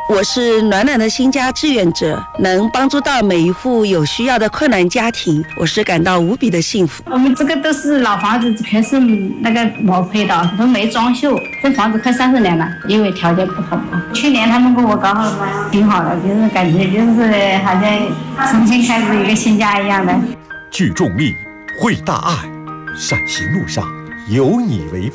我是暖暖的新家志愿者，能帮助到每一户有需要的困难家庭，我是感到无比的幸福。 我们这个都是老房子，全是那个毛坯的，都没装修，这房子快30年了，因为条件不好嘛。去年他们给我搞好了，挺好的，就是感觉就是好像重新开始一个新家一样的。 聚众力，绘大爱，陕西路上有你为